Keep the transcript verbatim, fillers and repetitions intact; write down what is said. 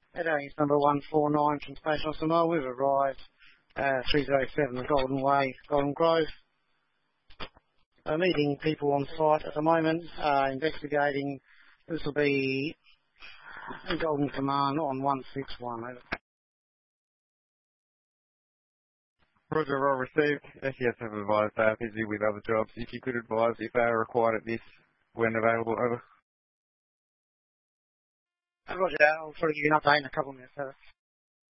Heading number one four nine from Station Samoa. We've arrived uh, three oh seven the Golden Way, Golden Grove. Uh, meeting people on site at the moment, uh, investigating. This will be Golden Command on one six one. Roger, well received. S E S have advised they are busy with other jobs. If you could advise if they are required at this when available, over. Roger, I'll try to give you an update in a couple of minutes.